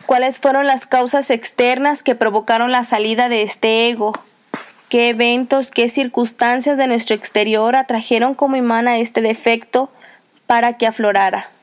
¿Cuáles fueron las causas externas que provocaron la salida de este ego? ¿Qué eventos, qué circunstancias de nuestro exterior atrajeron como imán a este defecto para que aflorara?